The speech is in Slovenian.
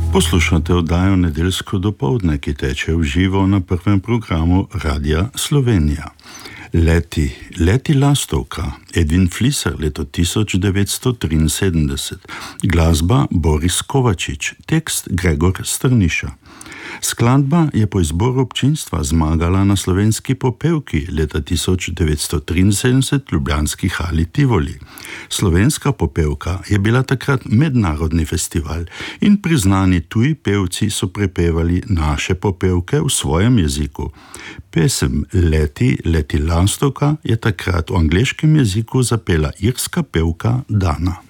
Poslušate oddajo Nedeljsko dopoldne, ki teče v živo na prvem programu Radia Slovenija. Leti lastovka, Edvin Fliser, leto 1973, glasba Boris Kovačič, tekst Gregor Strniša. Skladba je po izboru občinstva zmagala na Slovenski popevki leta 1973 v ljubljanski hali Tivoli. Slovenska popevka je bila takrat mednarodni festival in priznani tuji pevci so prepevali naše popevke v svojem jeziku. Pesem Leti lastovka je takrat v angleškem jeziku zapela irska pevka Dana.